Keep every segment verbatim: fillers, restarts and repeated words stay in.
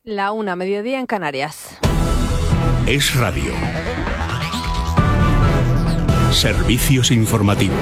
La una, mediodía en Canarias. Es Radio. Servicios informativos.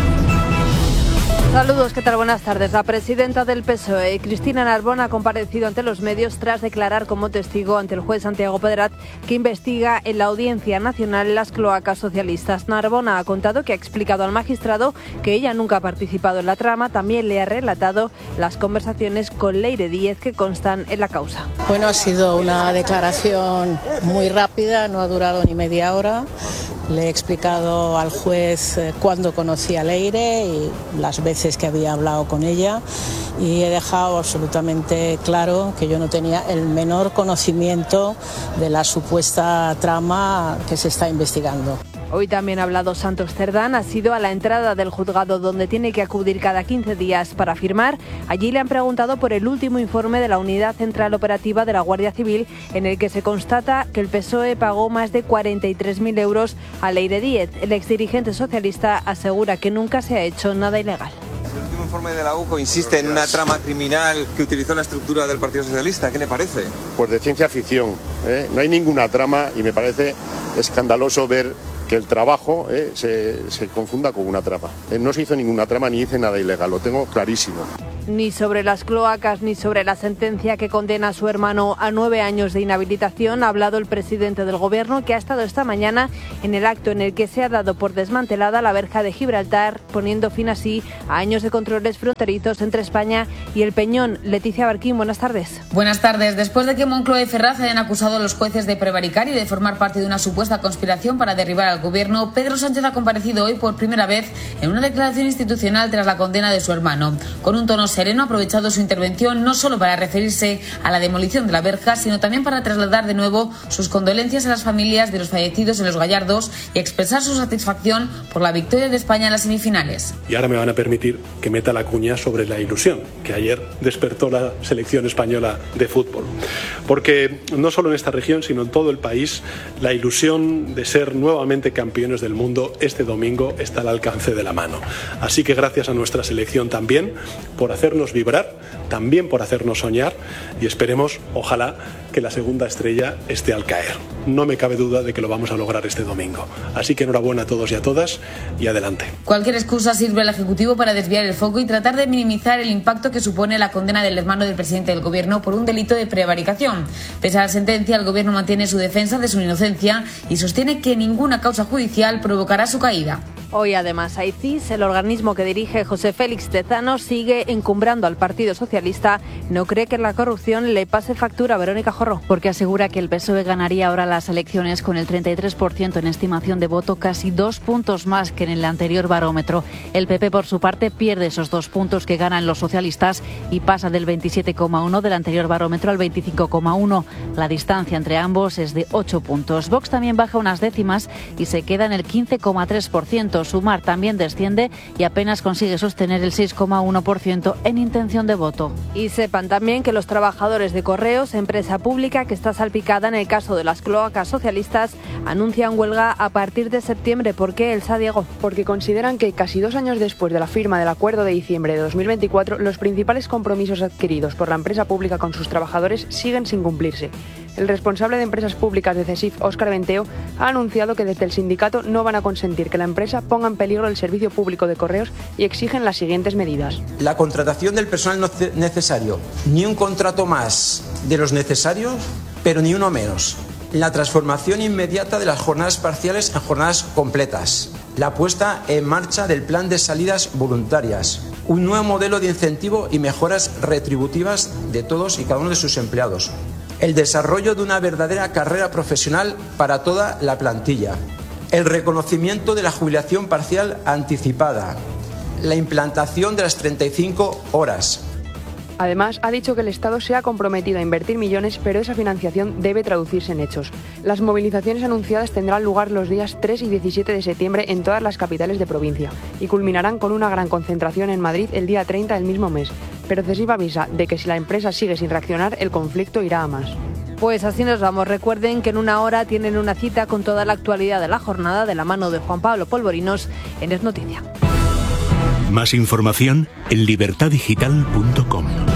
Saludos, ¿qué tal? Buenas tardes. La presidenta del P S O E, Cristina Narbona, ha comparecido ante los medios tras declarar como testigo ante el juez Santiago Pedret, que investiga en la Audiencia Nacional las cloacas socialistas. Narbona ha contado que ha explicado al magistrado que ella nunca ha participado en la trama. También le ha relatado las conversaciones con Leire Díez que constan en la causa. Bueno, ha sido una declaración muy rápida, no ha durado ni media hora. Le he explicado al juez cuándo conocí a Leire y las veces que había hablado con ella, y he dejado absolutamente claro que yo no tenía el menor conocimiento de la supuesta trama que se está investigando. Hoy también ha hablado Santos Cerdán, ha sido a la entrada del juzgado donde tiene que acudir cada quince días para firmar. Allí le han preguntado por el último informe de la Unidad Central Operativa de la Guardia Civil, en el que se constata que el P S O E pagó más de cuarenta y tres mil euros a Leire Díez. El exdirigente socialista asegura que nunca se ha hecho nada ilegal. El último informe de la U C O insiste en una trama criminal que utilizó la estructura del Partido Socialista. ¿Qué le parece? Pues de ciencia ficción, ¿eh? No hay ninguna trama y me parece escandaloso ver que el trabajo eh, se, se confunda con una trama. Eh, no se hizo ninguna trama ni hice nada ilegal, lo tengo clarísimo. Ni sobre las cloacas ni sobre la sentencia que condena a su hermano a nueve años de inhabilitación ha hablado el presidente del Gobierno, que ha estado esta mañana en el acto en el que se ha dado por desmantelada la verja de Gibraltar, poniendo fin así a años de controles fronterizos entre España y el Peñón. Leticia Barquín, buenas tardes. Buenas tardes. Después de que Moncloa y Ferraz hayan acusado a los jueces de prevaricar y de formar parte de una supuesta conspiración para derribar al Gobierno, Pedro Sánchez ha comparecido hoy por primera vez en una declaración institucional tras la condena de su hermano. Con un tono sereno ha aprovechado su intervención no solo para referirse a la demolición de la verja, sino también para trasladar de nuevo sus condolencias a las familias de los fallecidos en Los Gallardos y expresar su satisfacción por la victoria de España en las semifinales. Y ahora me van a permitir que meta la cuña sobre la ilusión que ayer despertó la selección española de fútbol. Porque no solo en esta región, sino en todo el país, la ilusión de ser nuevamente campeones del mundo este domingo está al alcance de la mano. Así que gracias a nuestra selección también por hacernos vibrar, también por hacernos soñar, y esperemos, ojalá, que la segunda estrella esté al caer. No me cabe duda de que lo vamos a lograr este domingo. Así que enhorabuena a todos y a todas y adelante. Cualquier excusa sirve al Ejecutivo para desviar el foco y tratar de minimizar el impacto que supone la condena del hermano del presidente del Gobierno por un delito de prevaricación. Pese a la sentencia, el Gobierno mantiene su defensa de su inocencia y sostiene que ninguna causa judicial provocará su caída. Hoy además AICIS, el organismo que dirige José Félix Tezano, sigue encumbrando al Partido Socialista. No cree que la corrupción le pase factura a Verónica Jorro. Porque asegura que el P S O E ganaría ahora las elecciones con el treinta y tres por ciento en estimación de voto, casi dos puntos más que en el anterior barómetro. El P P, por su parte, pierde esos dos puntos que ganan los socialistas y pasa del veintisiete coma uno del anterior barómetro al veinticinco coma uno. La distancia entre ambos es de ocho puntos. Vox también baja unas décimas y se queda en el quince coma tres por ciento. Sumar también desciende y apenas consigue sostener el seis coma uno por ciento en intención de voto. Y sepan también que los trabajadores de Correos, empresa pública que está salpicada en el caso de las cloacas socialistas, anuncian huelga a partir de septiembre. ¿Por qué, Elsa Diego? Porque consideran que casi dos años después de la firma del acuerdo de diciembre de dos mil veinticuatro, los principales compromisos adquiridos por la empresa pública con sus trabajadores siguen sin cumplirse. El responsable de empresas públicas de CESIF, Óscar Benteo, ha anunciado que desde el sindicato no van a consentir que la empresa ponga en peligro el servicio público de correos y exigen las siguientes medidas. La contratación del personal necesario, ni un contrato más de los necesarios, pero ni uno menos. La transformación inmediata de las jornadas parciales en jornadas completas. La puesta en marcha del plan de salidas voluntarias. Un nuevo modelo de incentivo y mejoras retributivas de todos y cada uno de sus empleados. El desarrollo de una verdadera carrera profesional para toda la plantilla. El reconocimiento de la jubilación parcial anticipada. La implantación de las treinta y cinco horas. Además, ha dicho que el Estado se ha comprometido a invertir millones, pero esa financiación debe traducirse en hechos. Las movilizaciones anunciadas tendrán lugar los días tres y diecisiete de septiembre en todas las capitales de provincia y culminarán con una gran concentración en Madrid el día treinta del mismo mes. Pero CESIF avisa de que si la empresa sigue sin reaccionar, el conflicto irá a más. Pues así nos vamos. Recuerden que en una hora tienen una cita con toda la actualidad de la jornada de la mano de Juan Pablo Polvorinos en Es Noticia. Más información en libertad digital punto com.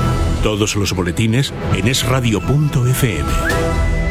Todos los boletines en es radio punto efe eme.